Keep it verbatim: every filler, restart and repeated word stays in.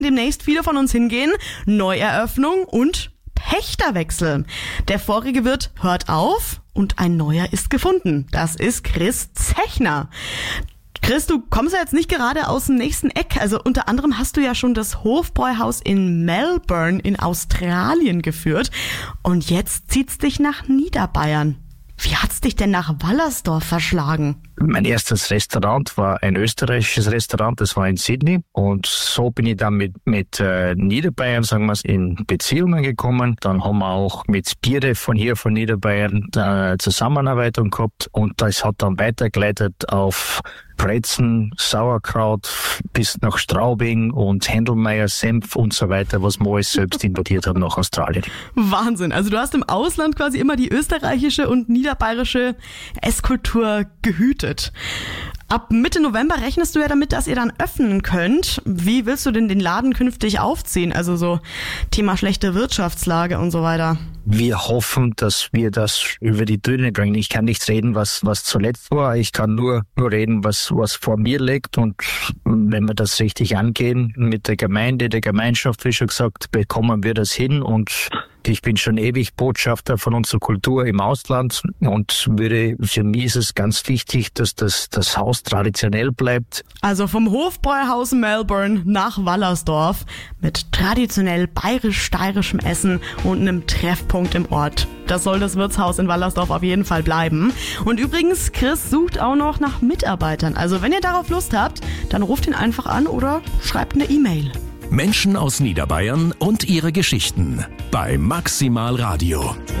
demnächst viele von uns hingehen. Neueröffnung und Pächterwechsel. Der vorige Wirt hört auf und ein neuer ist gefunden. Das ist Chris Zechner. Chris, du kommst ja jetzt nicht gerade aus dem nächsten Eck. Also unter anderem hast du ja schon das Hofbräuhaus in Melbourne in Australien geführt. Und jetzt zieht's dich nach Niederbayern. Wie hat's dich denn nach Wallersdorf verschlagen? Mein erstes Restaurant war ein österreichisches Restaurant, das war in Sydney. Und so bin ich dann mit, mit äh, Niederbayern, sagen wir es, in Beziehungen gekommen. Dann haben wir auch mit Spire von hier, von Niederbayern, äh, Zusammenarbeit gehabt. Und das hat dann weitergeleitet auf Brezen, Sauerkraut bis nach Straubing und Händelmeier Senf und so weiter, was wir alles selbst importiert haben nach Australien. Wahnsinn. Also du hast im Ausland quasi immer die österreichische und niederbayerische Esskultur gehütet. Ab Mitte November rechnest du ja damit, dass ihr dann öffnen könnt. Wie willst du denn den Laden künftig aufziehen? Also so Thema schlechte Wirtschaftslage und so weiter. Wir hoffen, dass wir das über die Bühne bringen. Ich kann nicht reden, was was zuletzt war. Ich kann nur nur reden, was was vor mir liegt. Und wenn wir das richtig angehen mit der Gemeinde, der Gemeinschaft, wie schon gesagt, bekommen wir das hin. Und ich bin schon ewig Botschafter von unserer Kultur im Ausland und würde, für mich ist es ganz wichtig, dass das, das Haus traditionell bleibt. Also vom Hofbräuhaus Melbourne nach Wallersdorf mit traditionell bayerisch-steirischem Essen und einem Treffpunkt im Ort. Das soll das Wirtshaus in Wallersdorf auf jeden Fall bleiben. Und übrigens, Chris sucht auch noch nach Mitarbeitern. Also wenn ihr darauf Lust habt, dann ruft ihn einfach an oder schreibt eine E-Mail. Menschen aus Niederbayern und ihre Geschichten bei Maximal Radio.